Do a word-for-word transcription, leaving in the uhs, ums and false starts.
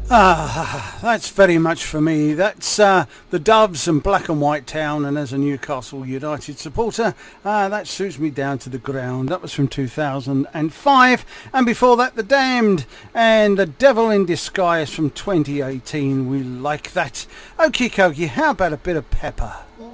Ah, that's very much for me. That's uh, the Doves and Black and White Town, and as a Newcastle United supporter, uh, that suits me down to the ground. That was from two thousand five, and before that, The Damned and The Devil in Disguise from twenty eighteen. We like that. Okie dokie, how about a bit of pepper?